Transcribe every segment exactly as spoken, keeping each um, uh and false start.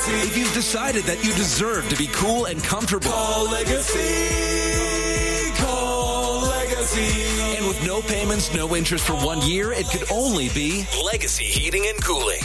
Legacy. If you've decided that you deserve to be cool and comfortable, Call Legacy. Call Legacy. And with no payments, no interest for one year, it could only be Legacy Heating and Cooling.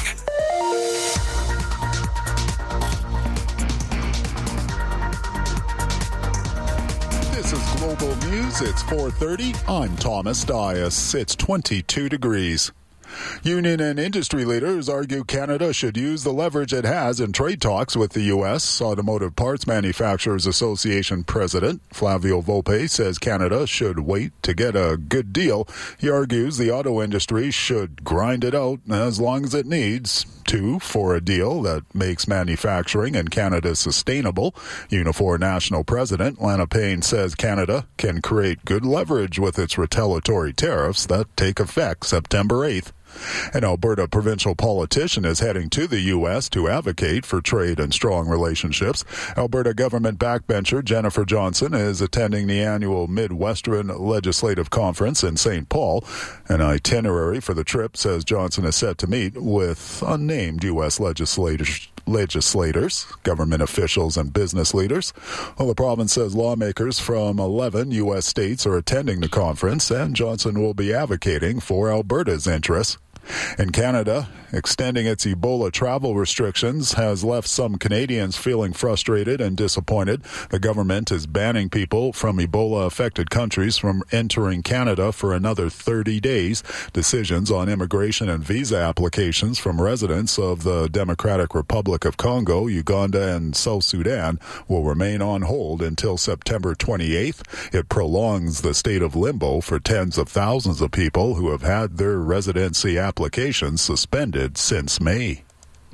This is Global News. It's four thirty. I'm Thomas Dias. It's twenty-two degrees. Union and industry leaders argue Canada should use the leverage it has in trade talks with the U S. Automotive Parts Manufacturers Association President Flavio Volpe says Canada should wait to get a good deal. He argues the auto industry should grind it out as long as it needs to for a deal that makes manufacturing in Canada sustainable. Unifor National President Lana Payne says Canada can create good leverage with its retaliatory tariffs that take effect September eighth. An Alberta provincial politician is heading to the U S to advocate for trade and strong relationships. Alberta government backbencher Jennifer Johnson is attending the annual Midwestern Legislative Conference in Saint Paul. An itinerary for the trip says Johnson is set to meet with unnamed U S legislators. legislators, government officials, and business leaders. Well, the province says lawmakers from eleven U S states are attending the conference, and Johnson will be advocating for Alberta's interests. In Canada, extending its Ebola travel restrictions has left some Canadians feeling frustrated and disappointed. The government is banning people from Ebola-affected countries from entering Canada for another thirty days. Decisions on immigration and visa applications from residents of the Democratic Republic of Congo, Uganda, and South Sudan will remain on hold until September twenty-eighth. It prolongs the state of limbo for tens of thousands of people who have had their residency applications applications suspended since May.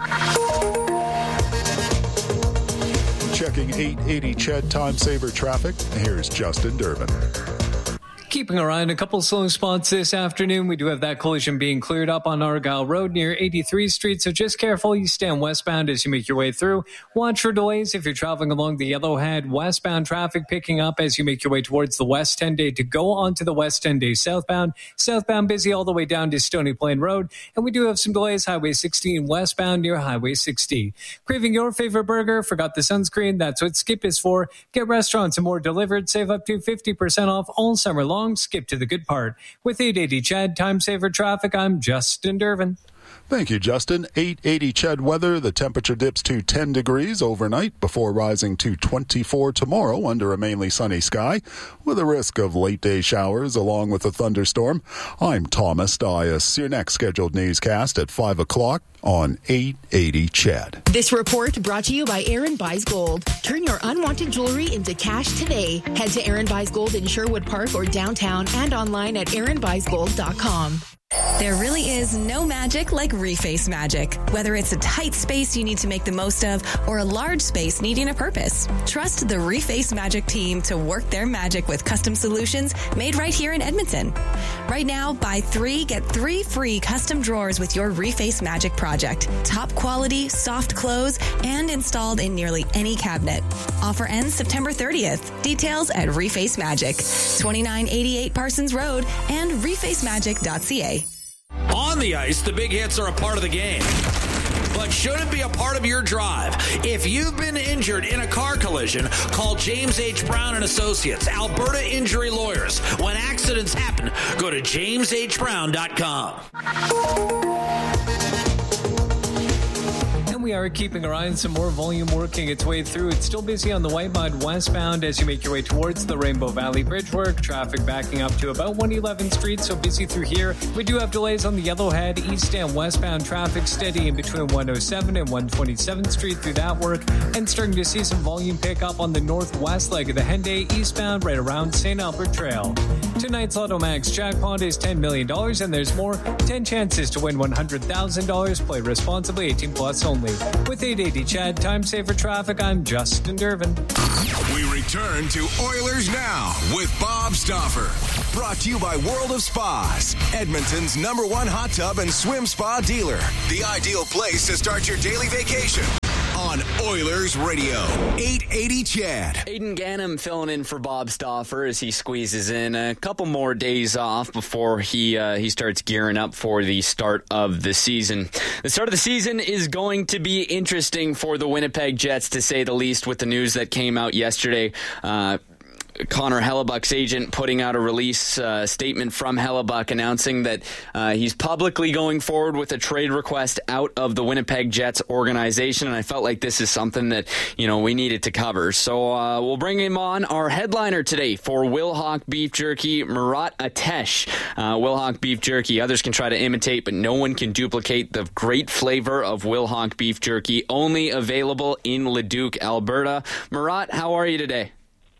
Checking eight eighty C H E D time saver traffic. Here's Justin Durbin. Keeping our eye on a couple slow spots this afternoon. We do have that collision being cleared up on Argyle Road near eighty-third Street, so just careful. You stand westbound as you make your way through. Watch for delays if you're traveling along the Yellowhead. Westbound traffic picking up as you make your way towards the West ten Day to go onto the West ten Day southbound. Southbound busy all the way down to Stony Plain Road. And we do have some delays. Highway sixteen westbound near Highway sixty. Craving your favorite burger? Forgot the sunscreen? That's what Skip is for. Get restaurants and more delivered. Save up to fifty percent off all summer long. Skip to the good part. With eight eighty C H E D Time Saver Traffic, I'm Justin Durbin. Thank you, Justin. eight eighty C H E D weather. The temperature dips to ten degrees overnight before rising to twenty-four tomorrow under a mainly sunny sky with a risk of late-day showers along with a thunderstorm. I'm Thomas Dias. Your next scheduled newscast at five o'clock on eight eighty C H E D. This report brought to you by Aaron Buys Gold. Turn your unwanted jewelry into cash today. Head to Aaron Buys Gold in Sherwood Park or downtown and online at aaron buys gold dot com. There really is no magic like Reface Magic. Whether it's a tight space you need to make the most of or a large space needing a purpose, trust the Reface Magic team to work their magic with custom solutions made right here in Edmonton. Right now, buy three, get three free custom drawers with your Reface Magic project. Top quality, soft close, and installed in nearly any cabinet. Offer ends September thirtieth. Details at Reface Magic, twenty-nine eighty-eight Parsons Road and reface magic dot c a. On the ice, the big hits are a part of the game, but shouldn't be a part of your drive. If you've been injured in a car collision, call James H. Brown and Associates, Alberta Injury Lawyers. When accidents happen, go to james h brown dot com. We are keeping our eye on some more volume working its way through. It's still busy on the Whitemud westbound as you make your way towards the Rainbow Valley Bridge work. Traffic backing up to about one eleventh Street, so busy through here. We do have delays on the Yellowhead east and westbound traffic steady in between one oh seven and one twenty-seventh Street through that work, and starting to see some volume pick up on the northwest leg of the Henday eastbound right around Saint Albert Trail. Tonight's Lotto Max jackpot is ten million dollars, and there's more. ten chances to win one hundred thousand dollars. Play responsibly, eighteen plus only. With eight eighty C H E D Time Saver Traffic, I'm Justin Durbin. We return to Oilers Now with Bob Stauffer. Brought to you by World of Spas, Edmonton's number one hot tub and swim spa dealer. The ideal place to start your daily vacation on Oilers Radio, eight eighty C H E D. Aidan Ghanem filling in for Bob Stauffer as he squeezes in a couple more days off before he uh, he starts gearing up for the start of the season. The start of the season is going to be interesting for the Winnipeg Jets, to say the least, with the news that came out yesterday. Uh, Connor Hellebuck's agent putting out a release uh, statement from Hellebuck announcing that uh, he's publicly going forward with a trade request out of the Winnipeg Jets organization, and I felt like this is something that, you know, we needed to cover. So uh, we'll bring him on. Our headliner today for Wilhauk Beef Jerky, Murat Atesh. Uh, Wilhauk Beef Jerky, others can try to imitate, but no one can duplicate the great flavor of Wilhauk Beef Jerky, only available in Leduc, Alberta. Murat, how are you today?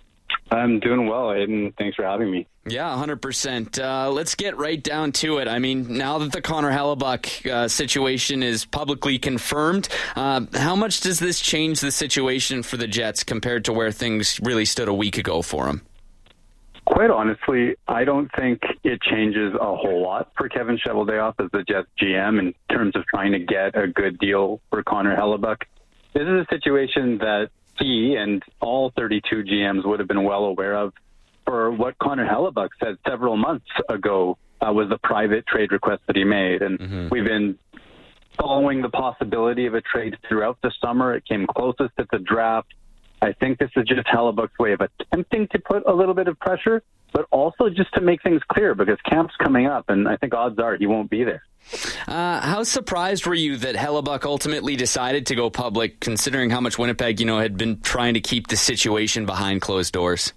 I'm doing well, Aiden. Thanks for having me. Yeah, one hundred percent. Uh, let's get right down to it. I mean, now that the Connor Hellebuck uh, situation is publicly confirmed, uh, how much does this change the situation for the Jets compared to where things really stood a week ago for him? Quite honestly, I don't think it changes a whole lot for Kevin Cheveldayoff as the Jets G M in terms of trying to get a good deal for Connor Hellebuck. This is a situation that he and all thirty-two G Ms would have been well aware of for what Connor Hellebuck said several months ago uh, was the private trade request that he made. And mm-hmm. we've been following the possibility of a trade throughout the summer. It came closest at the draft. I think this is just Hellebuck's way of attempting to put a little bit of pressure, but also just to make things clear because camp's coming up, and I think odds are he won't be there. Uh, how surprised were you that Hellebuck ultimately decided to go public, considering how much Winnipeg, you know, had been trying to keep the situation behind closed doors?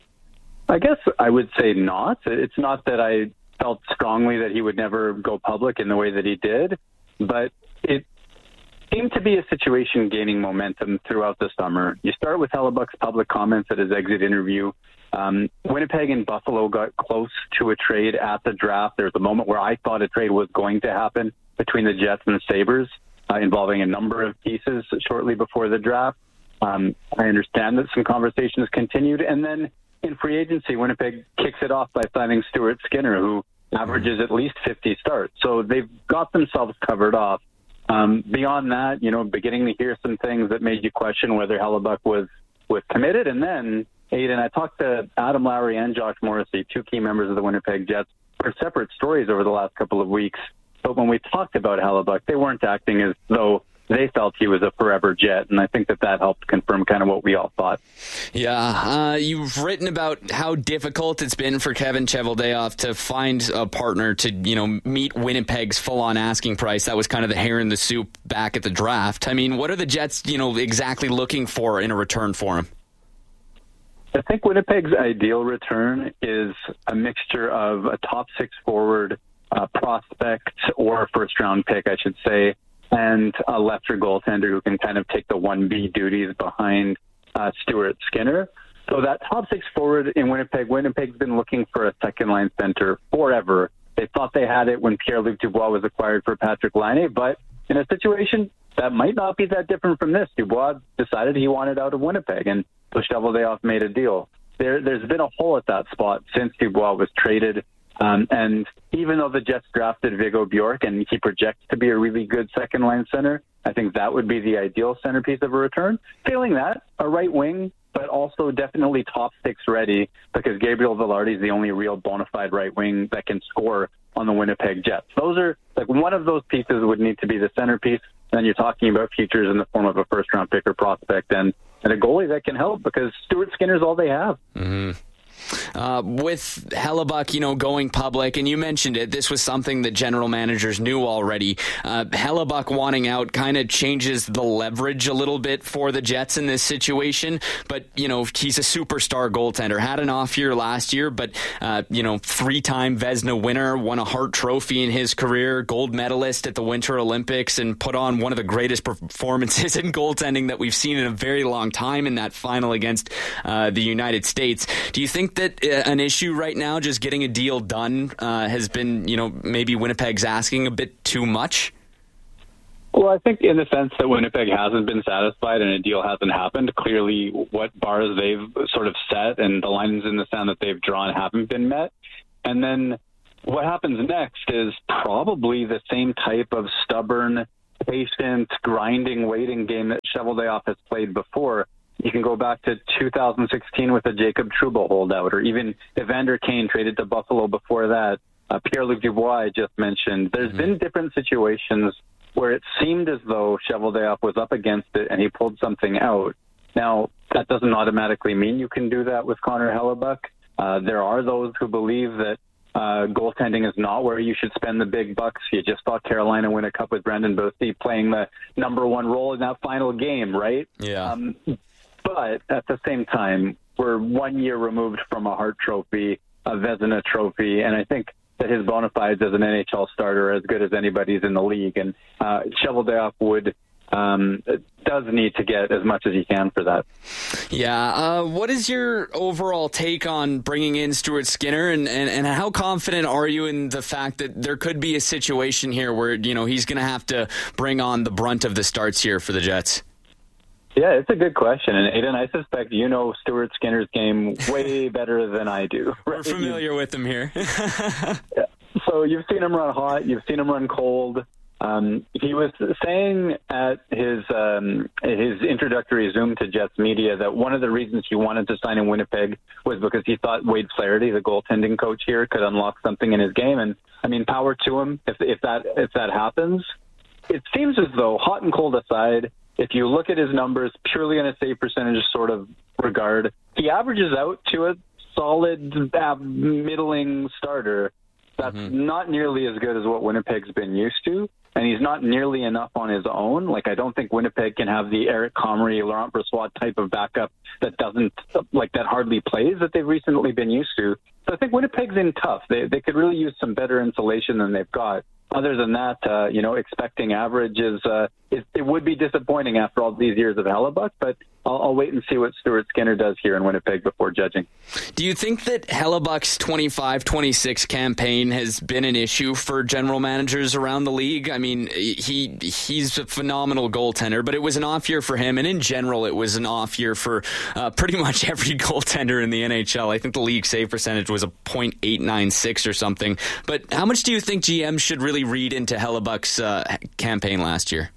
I guess I would say not. It's not that I felt strongly that he would never go public in the way that he did, but it seemed to be a situation gaining momentum throughout the summer. You start with Hellebuck's public comments at his exit interview. Um, Winnipeg and Buffalo got close to a trade at the draft. There was a moment where I thought a trade was going to happen between the Jets and the Sabres, uh, involving a number of pieces shortly before the draft. Um, I understand that some conversations continued. And then in free agency, Winnipeg kicks it off by signing Stuart Skinner, who averages at least fifty starts. So they've got themselves covered off. Um, beyond that, you know, beginning to hear some things that made you question whether Hellebuck was, was committed. And then, Aiden, I talked to Adam Lowry and Josh Morrissey, two key members of the Winnipeg Jets, for separate stories over the last couple of weeks. But when we talked about Hellebuck, they weren't acting as though they felt he was a forever Jet, and I think that that helped confirm kind of what we all thought. Yeah, uh, you've written about how difficult it's been for Kevin Cheveldayoff to find a partner to, you know, meet Winnipeg's full-on asking price. That was kind of the hair in the soup back at the draft. I mean, what are the Jets, you know, exactly looking for in a return for him? I think Winnipeg's ideal return is a mixture of a top six forward uh, prospect or a first-round pick, I should say, and a lesser goaltender who can kind of take the one B duties behind uh, Stuart Skinner. So that top six forward in Winnipeg, Winnipeg's been looking for a second-line center forever. They thought they had it when Pierre-Luc Dubois was acquired for Patrick Laine, but in a situation that might not be that different from this, Dubois decided he wanted out of Winnipeg, and so Cheveldayoff made a deal. There, there's been a hole at that spot since Dubois was traded. Um, and even though the Jets drafted Viggo Bjork and he projects to be a really good second-line center, I think that would be the ideal centerpiece of a return. Failing that, a right wing, but also definitely top six ready, because Gabriel Velarde is the only real bona fide right wing that can score on the Winnipeg Jets. Those are, like, one of those pieces would need to be the centerpiece. Then you're talking about futures in the form of a first-round pick or prospect and, and a goalie that can help, because Stuart Skinner's all they have. Mm-hmm. Uh, with Hellebuck, you know, going public, and you mentioned it, this was something that general managers knew already. Uh, Hellebuck wanting out kind of changes the leverage a little bit for the Jets in this situation. But, you know, he's a superstar goaltender. Had an off year last year, but, uh, you know, three-time Vezina winner, won a Hart Trophy in his career, gold medalist at the Winter Olympics, and put on one of the greatest performances in goaltending that we've seen in a very long time in that final against uh, the United States. Do you think that uh, an issue right now, just getting a deal done, uh, has been, you know, maybe Winnipeg's asking a bit too much? Well, I think in the sense that Winnipeg hasn't been satisfied and a deal hasn't happened, clearly what bars they've sort of set and the lines in the sand that they've drawn haven't been met. And then what happens next is probably the same type of stubborn patient, grinding, waiting game that Cheveldayoff has played before. You can go back to two thousand sixteen with the Jacob Trouba holdout, or even Evander Kane traded to Buffalo before that. Uh, Pierre-Luc Dubois, I just mentioned. There's mm-hmm. been different situations where it seemed as though Cheveldayoff was up against it and he pulled something out. Now, that doesn't automatically mean you can do that with Connor Hellebuyck. Uh, there are those who believe that uh, goaltending is not where you should spend the big bucks. You just saw Carolina win a cup with Brendan Boothby playing the number one role in that final game, right? Yeah. Um, but at the same time, we're one year removed from a Hart Trophy, a Vezina Trophy, and I think that his bona fides as an N H L starter are as good as anybody's in the league. And uh, Cheveldayoff would um, does need to get as much as he can for that. Yeah. Uh, what is your overall take on bringing in Stuart Skinner, and, and, and how confident are you in the fact that there could be a situation here where, you know, he's going to have to bring on the brunt of the starts here for the Jets? Yeah, it's a good question. And Aiden, I suspect you know Stuart Skinner's game way better than I do. Right? We're familiar with him here. Yeah. So you've seen him run hot. You've seen him run cold. Um, he was saying at his um, his introductory Zoom to Jets media that one of the reasons he wanted to sign in Winnipeg was because he thought Wade Flaherty, the goaltending coach here, could unlock something in his game. And I mean, power to him if if that if that happens. It seems as though, hot and cold aside, if you look at his numbers purely in a save percentage sort of regard, he averages out to a solid, uh, middling starter. That's mm-hmm. not nearly as good as what Winnipeg's been used to, and he's not nearly enough on his own. Like, I don't think Winnipeg can have the Eric Comrie, Laurent Brossoit type of backup that doesn't, like, that hardly plays that they've recently been used to. So I think Winnipeg's in tough. They they could really use some better insulation than they've got. Other than that, uh, you know, expecting average is, uh, it, it would be disappointing after all these years of Hellebuyck, but I'll, I'll wait and see what Stuart Skinner does here in Winnipeg before judging. Do you think that Hellebuck's twenty-five twenty-six campaign has been an issue for general managers around the league? I mean, he he's a phenomenal goaltender, but it was an off year for him, and in general, it was an off year for uh, pretty much every goaltender in the N H L. I think the league save percentage was a point eight nine six or something. But how much do you think G M should really read into Hellebuck's uh, campaign last year?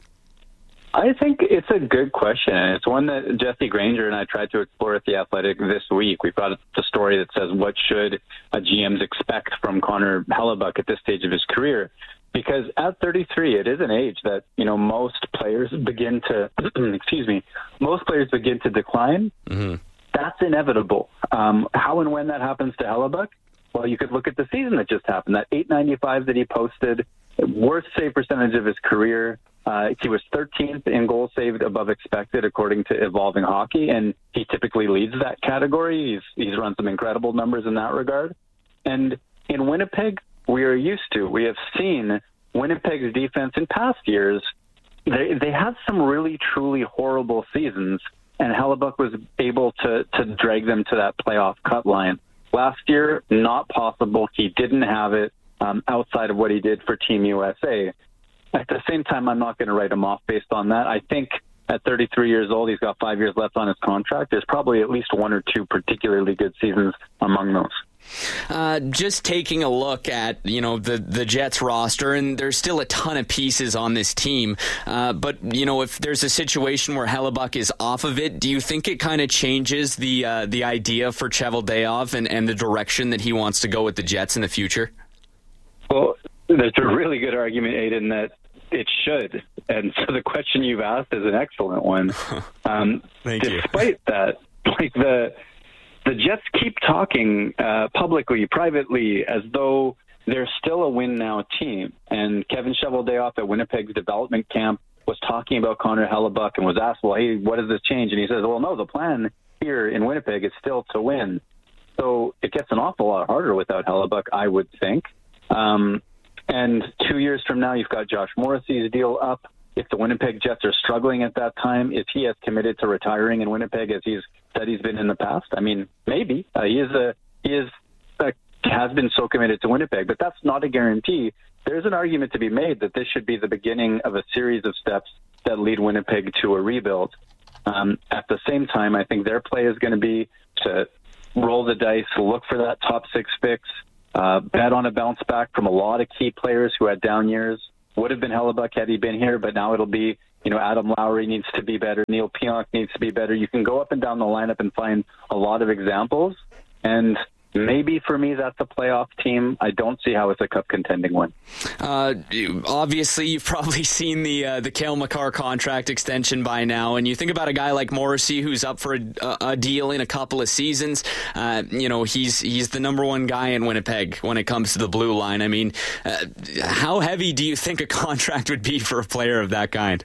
I think it's a good question, and it's one that Jesse Granger and I tried to explore at The Athletic this week. We've got the story that says, what should a G Ms expect from Connor Hellebuyck at this stage of his career? Because at thirty-three, it is an age that, you know, most players begin to, excuse me, most players begin to decline. Mm-hmm. That's inevitable. Um, how and when that happens to Hellebuyck? Well, you could look at the season that just happened, that eight ninety-five that he posted, worst save percentage of his career. Uh, he was thirteenth in goals saved above expected, according to Evolving Hockey, and he typically leads that category. He's he's run some incredible numbers in that regard. And in Winnipeg, we are used to, we have seen Winnipeg's defense in past years. They they had some really, truly horrible seasons, and Hellebuyck was able to, to drag them to that playoff cut line. Last year, not possible. He didn't have it um, outside of what he did for Team U S A. At the same time, I'm not going to write him off based on that. I think at thirty-three years old, he's got five years left on his contract. There's probably at least one or two particularly good seasons among those. Uh, just taking a look at, you know, the, the Jets roster, and there's still a ton of pieces on this team. Uh, but, you know, if there's a situation where Hellebuyck is off of it, do you think it kind of changes the uh, the idea for Cheveldayoff and, and the direction that he wants to go with the Jets in the future? Well, there's a really good argument, Aiden, that it should. And so the question you've asked is an excellent one. Um, Thank despite you. that, like the the Jets keep talking uh, publicly, privately, as though they're still a win-now team. And Kevin Cheveldayoff at Winnipeg's development camp was talking about Connor Hellebuyck and was asked, well, hey, what does this change? And he says, well, no, the plan here in Winnipeg is still to win. So it gets an awful lot harder without Hellebuyck, I would think. Um, and two years from now, you've got Josh Morrissey's deal up. If the Winnipeg Jets are struggling at that time, is he as committed to retiring in Winnipeg as he's said he's been in the past? I mean, maybe. Uh, he is a he is a, has been so committed to Winnipeg, but that's not a guarantee. There's an argument to be made that this should be the beginning of a series of steps that lead Winnipeg to a rebuild. Um, at the same time, I think their play is going to be to roll the dice, look for that top six fix, uh, bet on a bounce back from a lot of key players who had down years. would have been Hellebuck had he been here, but now it'll be, you know, Adam Lowry needs to be better. Neil Pionk needs to be better. You can go up and down the lineup and find a lot of examples. And maybe for me, that's a playoff team. I don't see how it's a cup contending one. Uh, obviously, you've probably seen the uh, the Cale Makar contract extension by now, and you think about a guy like Morrissey who's up for a, a deal in a couple of seasons. Uh, you know, he's he's the number one guy in Winnipeg when it comes to the blue line. I mean, uh, how heavy do you think a contract would be for a player of that kind?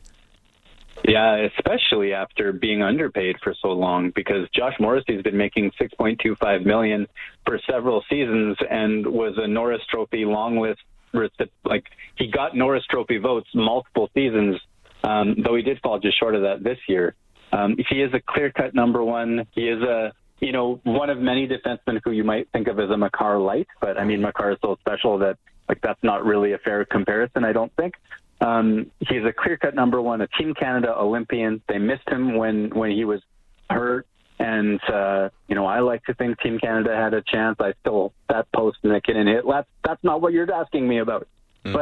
Yeah, especially after being underpaid for so long, because Josh Morrissey's been making six point two five million dollars for several seasons and was a Norris Trophy long list. Like, he got Norris Trophy votes multiple seasons, um, though he did fall just short of that this year. Um, he is a clear-cut number one. He is a, you know, one of many defensemen who you might think of as a Makar light, but I mean, Makar is so special that, like, that's not really a fair comparison, I don't think. Um, he's a clear-cut number one, a Team Canada Olympian. They missed him when, when he was hurt. And, uh, you know, I like to think Team Canada had a chance. I still, that post McKinnon hit, that's, that's not what you're asking me about. Mm-hmm.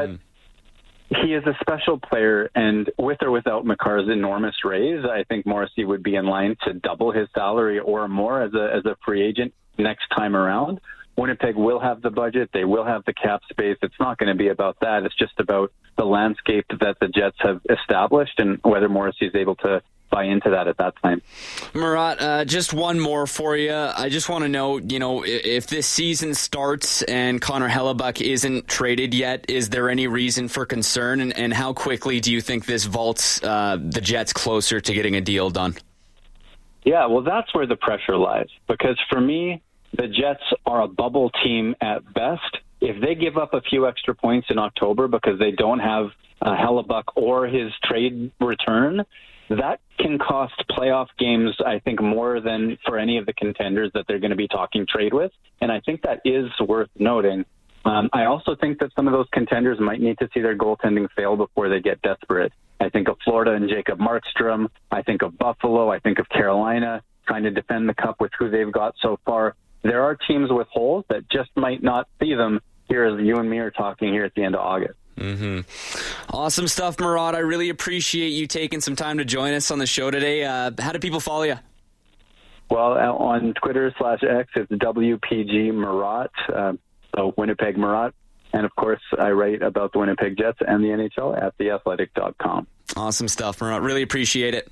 But he is a special player, and with or without Makar's enormous raise, I think Morrissey would be in line to double his salary or more as a, as a free agent next time around. Winnipeg will have the budget. They will have the cap space. It's not going to be about that. It's just about the landscape that the Jets have established and whether Morrissey is able to buy into that at that time. Murat, uh, just one more for you. I just want to know, you know, if, if this season starts and Connor Hellebuck isn't traded yet, is there any reason for concern? And, and how quickly do you think this vaults uh, the Jets closer to getting a deal done? Yeah, well, that's where the pressure lies. Because for me, the Jets are a bubble team at best. If they give up a few extra points in October because they don't have uh, Hellebuck or his trade return, that can cost playoff games, I think, more than for any of the contenders that they're going to be talking trade with. And I think that is worth noting. Um, I also think that some of those contenders might need to see their goaltending fail before they get desperate. I think of Florida and Jacob Markstrom. I think of Buffalo. I think of Carolina trying to defend the cup with who they've got so far. There are teams with holes that just might not see them here as you and me are talking here at the end of August. Mm-hmm. Awesome stuff, Murat. I really appreciate you taking some time to join us on the show today. Uh, how do people follow you? Well, on Twitter slash X, it's W P G Murat, uh, so Winnipeg Murat. And, of course, I write about the Winnipeg Jets and the N H L at the athletic dot com. Awesome stuff, Murat. Really appreciate it.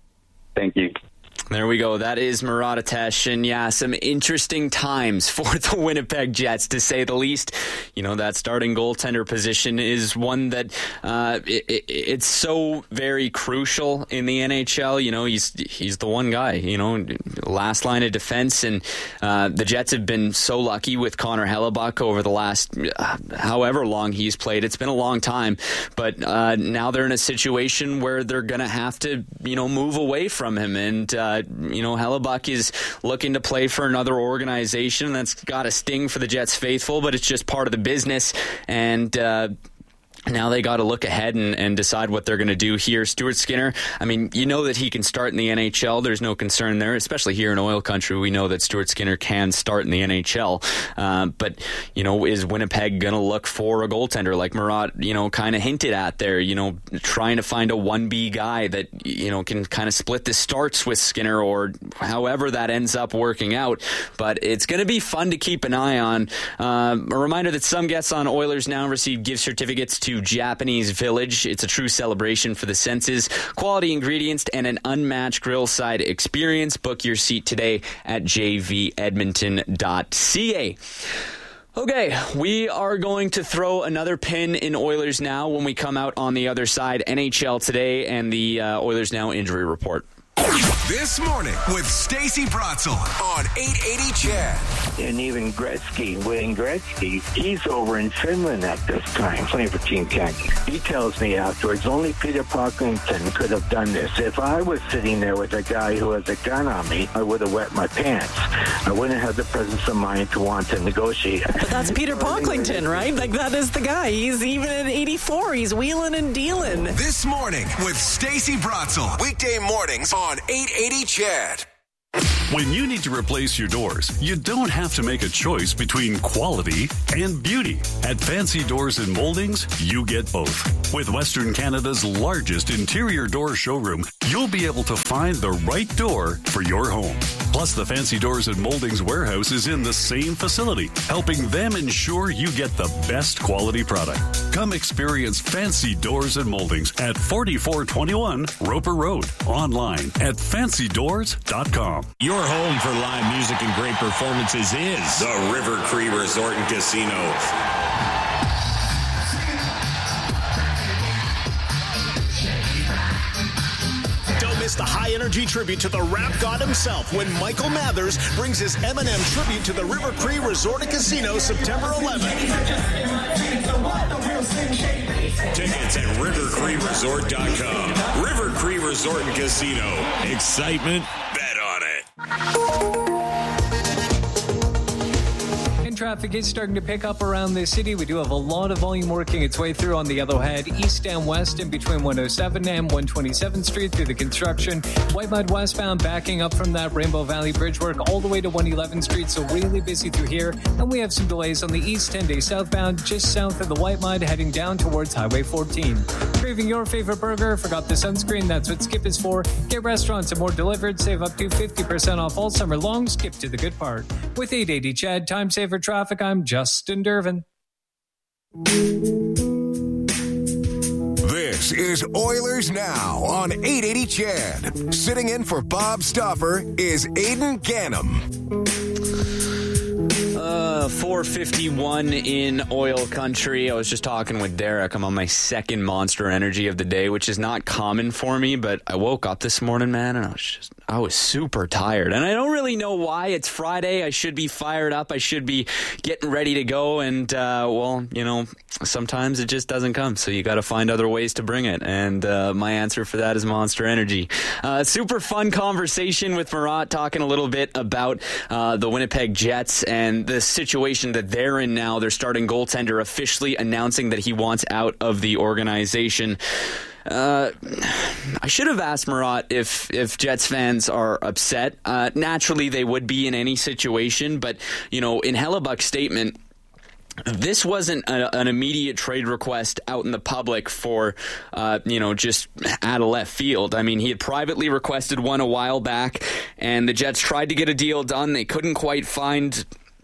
Thank you. There we go. That is Murat Atesh. And yeah, some interesting times for the Winnipeg Jets, to say the least. You know, that starting goaltender position is one that uh, it, it, it's so very crucial in the N H L. You know, he's he's the one guy, you know, last line of defense. And uh, the Jets have been so lucky with Connor Hellebuck over the last uh, however long he's played. It's been a long time. But uh, now they're in a situation where they're going to have to, you know, move away from him. And, uh, Uh, you know, Hellebuck is looking to play for another organization. That's got a sting for the Jets faithful, but it's just part of the business. And uh, now they got to look ahead and, and decide what they're going to do here. Stuart Skinner, I mean, you know that he can start in the N H L. There's no concern there, especially here in oil country. We know that Stuart Skinner can start in the N H L. Uh, but, you know, is Winnipeg going to look for a goaltender like Murat, you know, kind of hinted at there, you know, trying to find a one B guy that, you know, can kind of split the starts with Skinner or however that ends up working out. But it's going to be fun to keep an eye on. Uh, a reminder that some guests on Oilers Now receive gift certificates to Japanese Village. It's a true celebration for the senses, quality ingredients, and an unmatched grill side experience. Book your seat today at j v edmonton dot c a. Okay, we are going to throw another pin in Oilers Now when we come out on the other side. N H L Today and the uh, Oilers Now injury report. This morning with Stacey Bratzel on eight eighty C H E D. And even Gretzky, Wayne Gretzky, he's over in Finland at this time playing for Team Canada. He tells me afterwards, only Peter Pocklington could have done this. If I was sitting there with a guy who has a gun on me, I would have wet my pants. I wouldn't have the presence of mind to want to negotiate. But that's Peter Pocklington, right? Like, that is the guy. He's even at eighty-four. He's wheeling and dealing. This morning with Stacey Bratzel. Weekday mornings on eight eighty C H E D. When you need to replace your doors, you don't have to make a choice between quality and beauty. At Fancy Doors and Moldings, you get both. With Western Canada's largest interior door showroom, you'll be able to find the right door for your home. Plus, the Fancy Doors and Moldings warehouse is in the same facility, helping them ensure you get the best quality product. Come experience Fancy Doors and Moldings at forty-four twenty-one Roper Road. Online at fancy doors dot com. Your home for live music and great performances is the River Cree Resort and Casino. The high-energy tribute to the rap god himself when Michael Mathers brings his Eminem tribute to the River Cree Resort and Casino September eleventh. Tickets at river cree resort dot com. River Cree Resort and Casino. Excitement, bet on it. Traffic is starting to pick up around the city. We do have a lot of volume working its way through on the Yellowhead, east and west, in between one oh seven and one twenty-seventh Street through the construction. White Mud westbound backing up from that Rainbow Valley Bridge work all the way to one eleventh Street, so really busy through here. And we have some delays on the east ten-day southbound, just south of the White Mud, heading down towards Highway fourteen. Craving your favorite burger? Forgot the sunscreen? That's what Skip is for. Get restaurants and more delivered. Save up to fifty percent off all summer long. Skip to the good part. With eight eighty Chad, Time Saver Traffic, I'm Justin Dervin. This is Oilers Now on eight eighty Chad. Sitting in for Bob Stauffer is Aidan Gannam. Uh, four fifty-one in oil country. I was just talking with Derek. I'm on my second Monster Energy of the day, which is not common for me, but I woke up this morning, man, and I was just, I was super tired. And I don't really know why. It's Friday. I should be fired up. I should be getting ready to go. And, uh, well, you know, sometimes it just doesn't come. So you got to find other ways to bring it. And uh, my answer for that is Monster Energy. Uh, super fun conversation with Murat, talking a little bit about uh, the Winnipeg Jets and the situation that they're in now. Their starting goaltender officially announcing that he wants out of the organization. Uh, I should have asked Murat if, if Jets fans are upset. Uh, naturally, they would be in any situation. But, you know, in Hellebuck's statement, this wasn't a, an immediate trade request out in the public for, uh, you know, just out of left field. I mean, he had privately requested one a while back, and the Jets tried to get a deal done. They couldn't quite find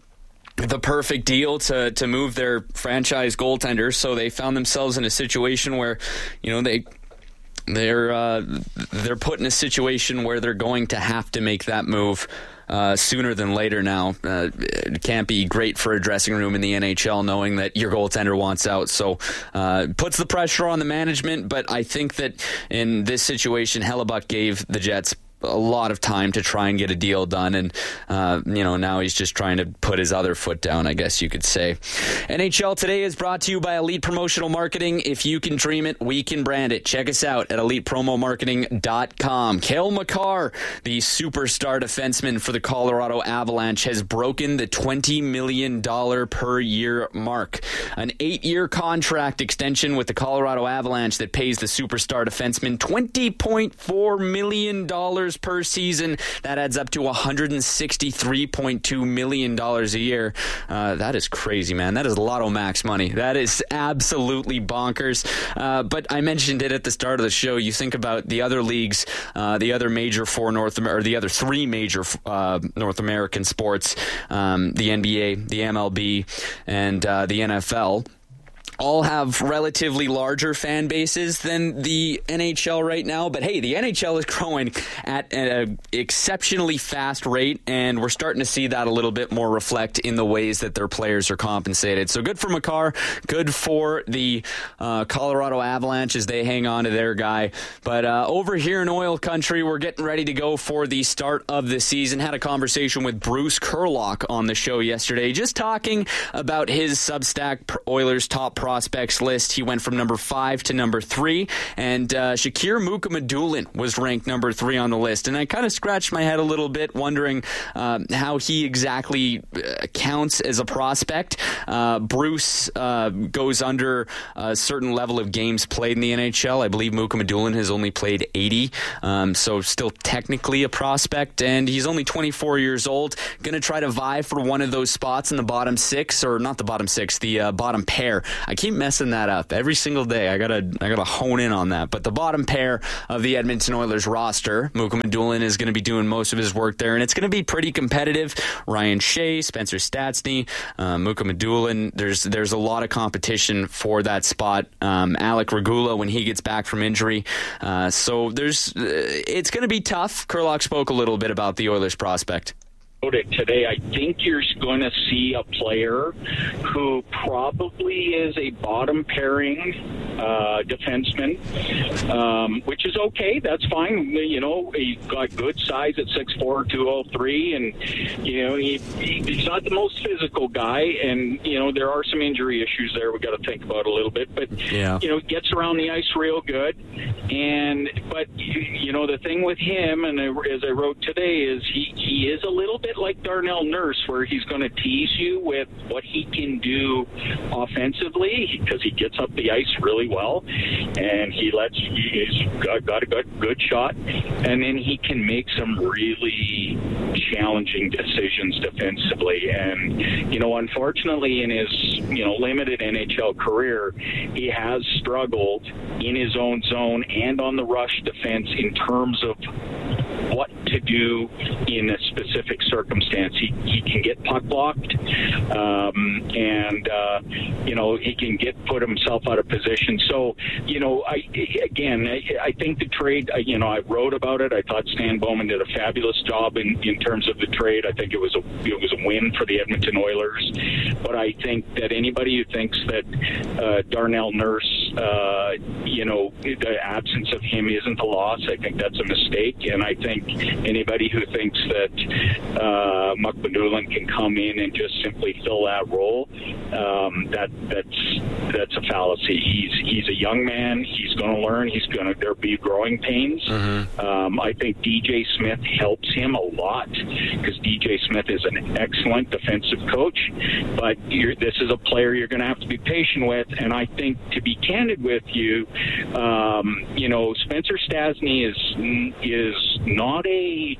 the perfect deal to to move their franchise goaltender, so they found themselves in a situation where, you know, they they're uh, they're put in a situation where they're going to have to make that move uh, sooner than later. Now, uh, it can't be great for a dressing room in the N H L knowing that your goaltender wants out. So, uh, puts the pressure on the management. But I think that in this situation, Hellebuck gave the Jets a lot of time to try and get a deal done, and uh, you know, now he's just trying to put his other foot down, I guess you could say. N H L Today is brought to you by Elite Promotional Marketing. If you can dream it, we can brand it. Check us out at elite promo marketing dot com. Cale Makar, the superstar defenseman for the Colorado Avalanche, has broken the twenty million dollars per year mark. An eight-year contract extension with the Colorado Avalanche that pays the superstar defenseman twenty point four million dollars per season. That adds up to one hundred sixty-three point two million dollars a year. Uh, that is crazy, man. That is Lotto Max money. That is absolutely bonkers. Uh, but I mentioned it at the start of the show. You think about the other leagues, uh, the other major four North Amer- or the other three major uh, North American sports, um, the N B A, the M L B, and uh, the N F L. All have relatively larger fan bases than the N H L right now. But hey, the N H L is growing at an exceptionally fast rate, and we're starting to see that a little bit more reflect in the ways that their players are compensated. So good for Makar, good for the uh, Colorado Avalanche as they hang on to their guy. But uh, over here in oil country, we're getting ready to go for the start of the season. Had a conversation with Bruce Kurlock on the show yesterday, just talking about his Substack Oilers Top prospects list. He went from number five to number three, and uh, Shakir Mukhamadullin was ranked number three on the list. And I kind of scratched my head a little bit, wondering uh, how he exactly uh, counts as a prospect. Uh, Bruce uh, goes under a certain level of games played in the N H L. I believe Mukhamadullin has only played eighty, um, so still technically a prospect, and he's only twenty-four years old. Going to try to vie for one of those spots in the bottom six, or not the bottom six, the uh, bottom pair. I keep messing that up every single day. I gotta, I gotta hone in on that. But the bottom pair of the Edmonton Oilers roster, Mukhamadullin is going to be doing most of his work there, and it's going to be pretty competitive. Ryan Shea, Spencer Stastny, uh, Mukhamadullin. There's, there's a lot of competition for that spot. Um, Alec Regula when he gets back from injury. Uh, so there's, uh, it's going to be tough. Kurlock spoke a little bit about the Oilers prospect. Today, I think you're going to see a player who probably is a bottom pairing uh, defenseman, um, which is okay. That's fine. You know, he's got good size at six four, two oh three, and, you know, he, he's not the most physical guy, and, you know, there are some injury issues there we got to think about a little bit, but, yeah. you know, gets around the ice real good, and, but, you know, the thing with him, and as I wrote today, is he, he is a little bit like Darnell Nurse, where he's going to tease you with what he can do offensively, because he gets up the ice really well, and he lets he's got, got a good, good shot, and then he can make some really challenging decisions defensively. And, you know, unfortunately in his, you know, limited N H L career, he has struggled in his own zone and on the rush defense in terms of what to do in a specific circumstance. He, he can get puck blocked, um, and uh, you know, he can get put himself out of position. So, you know, I again, I, I think the trade. You know, I wrote about it. I thought Stan Bowman did a fabulous job in, in terms of the trade. I think it was a it was a win for the Edmonton Oilers. But I think that anybody who thinks that uh, Darnell Nurse, uh, you know, the absence of him isn't a loss, I think that's a mistake. And I think anybody who thinks that uh, Mukhamadullin can come in and just simply fill that role, um, that that's that's a fallacy. He's he's a young man. He's going to learn. He's going to there'll be growing pains. Mm-hmm. Um, I think D J Smith helps him a lot, because D J Smith is an excellent defensive coach. But you're, this is a player you're going to have to be patient with. And I think, to be candid with you, um, you know, Spencer Stastny is is not a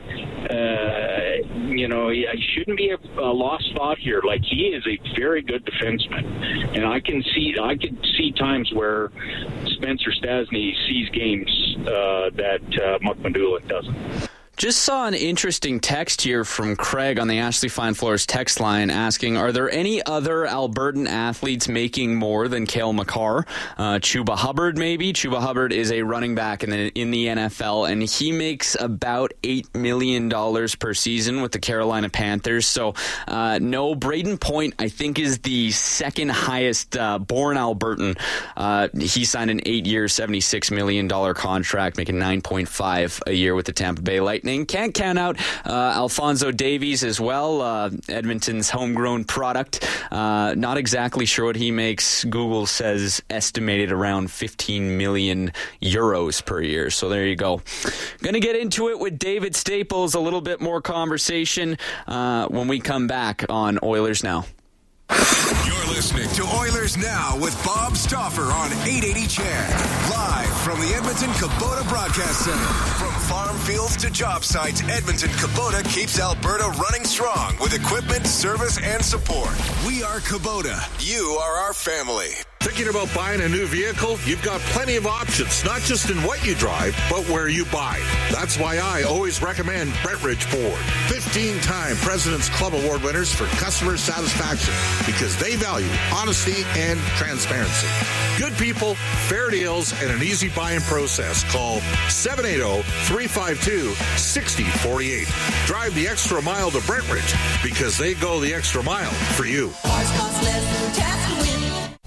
uh, you know, he shouldn't be a, a lost thought here. Like, he is a very good defenseman, and I can see I can see times where Spencer Stastny sees games uh, that uh, Mukhamadullin doesn't. Just saw an interesting text here from Craig on the Ashley Fine Floors text line asking, are there any other Albertan athletes making more than Cale Makar? Uh, Chuba Hubbard, maybe? Chuba Hubbard is a running back in the, in the N F L, and he makes about eight million dollars per season with the Carolina Panthers. So, uh, no, Braden Point, I think, is the second highest uh, born Albertan. Uh, he signed an eight-year, seventy-six million dollars contract, making nine point five a year with the Tampa Bay Lightning. Can't count out uh, Alphonso Davies as well, uh, Edmonton's homegrown product. Uh, not exactly sure what he makes. Google says estimated around fifteen million euros per year. So there you go. Going to get into it with David Staples, a little bit more conversation uh, when we come back on Oilers Now. You're listening to Oilers Now with Bob Stauffer on eight eighty C H E D. Live from the Edmonton Kubota Broadcast Center. From farm fields to job sites, Edmonton Kubota keeps Alberta running strong with equipment, service, and support. We are Kubota. You are our family. Thinking about buying a new vehicle? You've got plenty of options, not just in what you drive, but where you buy. That's why I always recommend Brentridge Ford. fifteen-time President's Club Award winners for customer satisfaction, because they value honesty and transparency. Good people, fair deals, and an easy buying process. Call seven eight zero, three five two, six zero four eight. Drive the extra mile to Brentridge, because they go the extra mile for you.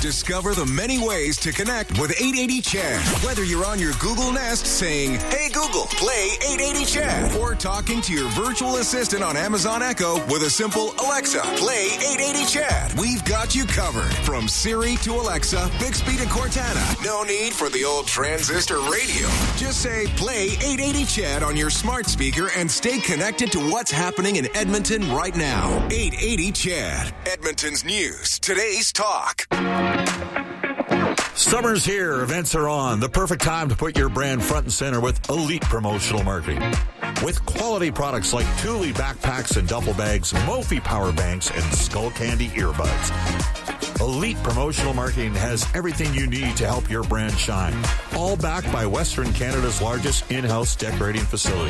Discover the many ways to connect with eight eighty Chad. Whether you're on your Google Nest saying, "Hey Google, play eight eighty Chad," or talking to your virtual assistant on Amazon Echo with a simple "Alexa, play eight eighty Chad," we've got you covered. From Siri to Alexa, Bixby to Cortana. No need for the old transistor radio. Just say, "Play eight eighty Chad" on your smart speaker and stay connected to what's happening in Edmonton right now. eight eighty Chad, Edmonton's news, today's talk. Summer's here. Events are on. The perfect time to put your brand front and center with elite promotional marketing. With quality products like Thule backpacks and duffel bags, Mophie power banks, and Skull Candy earbuds. Elite promotional marketing has everything you need to help your brand shine. All backed by Western Canada's largest in-house decorating facility.